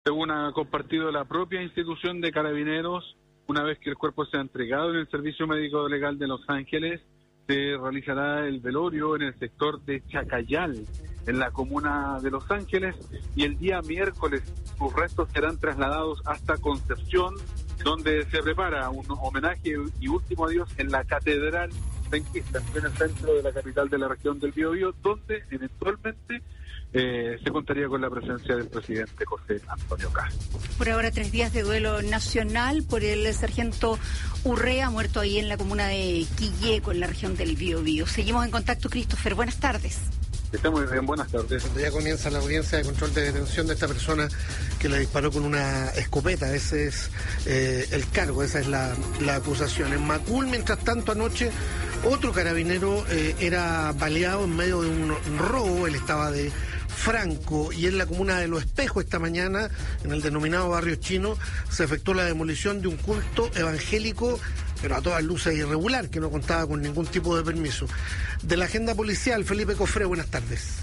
Según ha compartido la propia institución de Carabineros, una vez que el cuerpo sea entregado en el Servicio Médico Legal de Los Ángeles, se realizará el velorio en el sector de Chacayal, en la comuna de Los Ángeles, y el día miércoles sus restos serán trasladados hasta Concepción, donde se prepara un homenaje y último adiós en la Catedral Penquista, en el centro de la capital de la región del Biobío, donde eventualmente se contaría con la presencia del presidente José Antonio Kast. Por ahora 3 días de duelo nacional por el sargento Urrea, muerto ahí en la comuna de Quilleco, en la región del Biobío. Seguimos en contacto, Christopher. Buenas tardes. Está muy bien, buenas tardes. Ya comienza la audiencia de control de detención de esta persona que le disparó con una escopeta. Ese es el cargo, esa es la acusación. En Macul, mientras tanto, anoche otro carabinero era baleado en medio de un robo. Él estaba de Franco, y en la comuna de Los Espejos esta mañana, en el denominado barrio chino, se efectuó la demolición de un culto evangélico, pero a todas luces irregular, que no contaba con ningún tipo de permiso. De la agenda policial, Felipe Cofré, buenas tardes.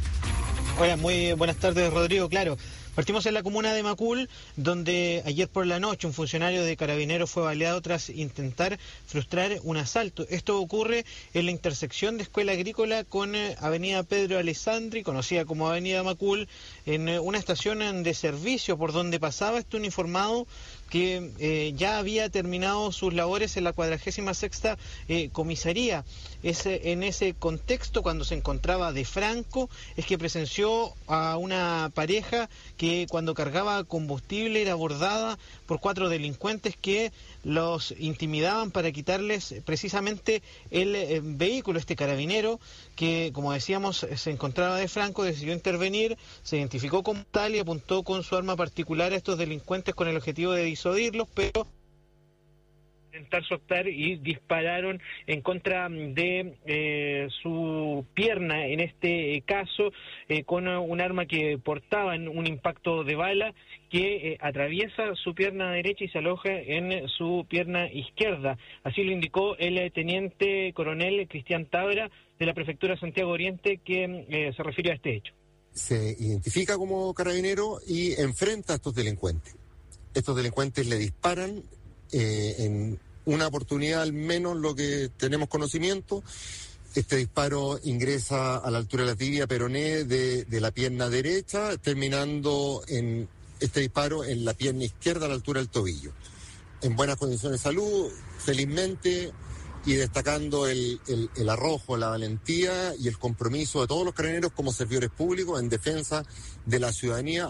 Hola, muy buenas tardes, Rodrigo. Claro, partimos en la comuna de Macul, donde ayer por la noche un funcionario de Carabineros fue baleado tras intentar frustrar un asalto. Esto ocurre en la intersección de Escuela Agrícola con Avenida Pedro Alessandri, conocida como Avenida Macul, en una estación de servicio por donde pasaba este uniformado que ya había terminado sus labores en la 46ª comisaría. En ese contexto, cuando se encontraba de Franco, es que presenció a una pareja que cuando cargaba combustible era abordada por 4 delincuentes que los intimidaban para quitarles precisamente el vehículo. Este carabinero, que como decíamos se encontraba de Franco, decidió intervenir, se identificó como tal y apuntó con su arma particular a estos delincuentes con el objetivo de disuadirlos, pero intentar soltar y dispararon en contra de su pierna, en este caso, con un arma que portaba en un impacto de bala que atraviesa su pierna derecha y se aloja en su pierna izquierda. Así lo indicó el teniente coronel Cristian Tabra de la prefectura de Santiago Oriente, que se refirió a este hecho. Se identifica como carabinero y enfrenta a estos delincuentes. Estos delincuentes le disparan en una oportunidad, al menos lo que tenemos conocimiento. Este disparo ingresa a la altura de la tibia peroné de la pierna derecha, terminando en este disparo en la pierna izquierda a la altura del tobillo. En buenas condiciones de salud, felizmente, y destacando el arrojo, la valentía y el compromiso de todos los carabineros como servidores públicos en defensa de la ciudadanía.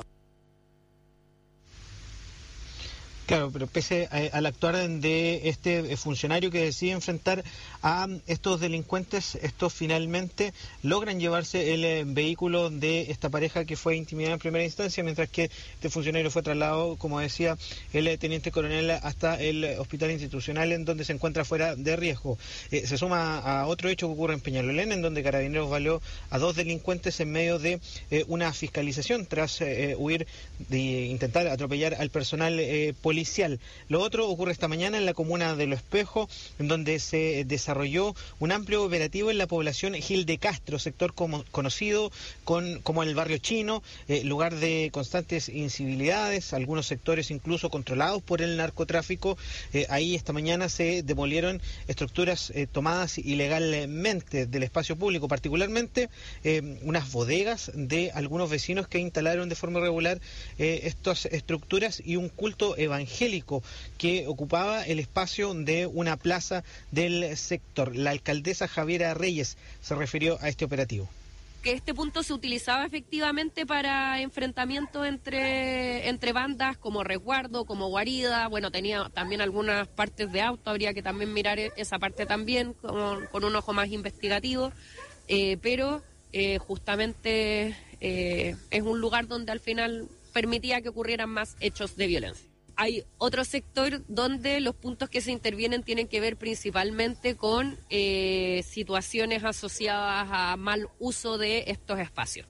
Claro, pero pese al actuar de este funcionario que decide enfrentar a estos delincuentes, estos finalmente logran llevarse el vehículo de esta pareja que fue intimidada en primera instancia, mientras que este funcionario fue trasladado, como decía el teniente coronel, hasta el hospital institucional, en donde se encuentra fuera de riesgo. Se suma a otro hecho que ocurre en Peñalolén, en donde Carabineros baleó a 2 delincuentes en medio de una fiscalización tras huir de intentar atropellar al personal policial. Lo otro ocurre esta mañana en la comuna de Los Espejos, en donde se desarrolló un amplio operativo en la población Gil de Castro, sector conocido como el barrio chino, lugar de constantes incivilidades, algunos sectores incluso controlados por el narcotráfico. Ahí esta mañana se demolieron estructuras tomadas ilegalmente del espacio público, particularmente unas bodegas de algunos vecinos que instalaron de forma irregular estas estructuras y un culto evangélico que ocupaba el espacio de una plaza del sector. La alcaldesa Javiera Reyes se refirió a este operativo. Que este punto se utilizaba efectivamente para enfrentamientos entre bandas como resguardo, como guarida. Bueno, tenía también algunas partes de auto, habría que también mirar esa parte también con un ojo más investigativo, pero justamente es un lugar donde al final permitía que ocurrieran más hechos de violencia. Hay otro sector donde los puntos que se intervienen tienen que ver principalmente con situaciones asociadas a mal uso de estos espacios.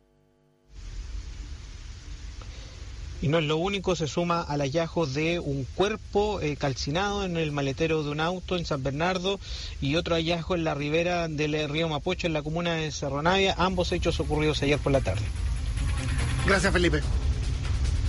Y no es lo único, se suma al hallazgo de un cuerpo calcinado en el maletero de un auto en San Bernardo y otro hallazgo en la ribera del río Mapocho en la comuna de Cerro Navia, ambos hechos ocurridos ayer por la tarde. Gracias, Felipe.